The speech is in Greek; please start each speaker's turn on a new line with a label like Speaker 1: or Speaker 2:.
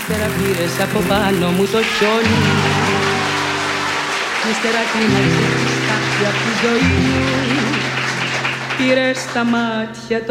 Speaker 1: Ύστερα πήρες από πάνω μου το χιόνι. Ύστερα κλείναξες κάτι απ' τη ζωή μου. Πήρες τα μάτια